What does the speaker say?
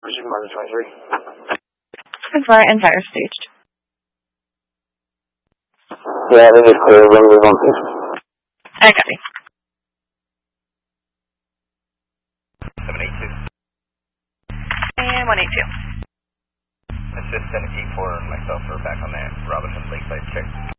Pursuit Mark 23. Fire and fire staged. Yeah, this is clear. Bring this on, please. I got you. 782. And 182. Assist 784 and myself are back on that Robinson Lakeside check.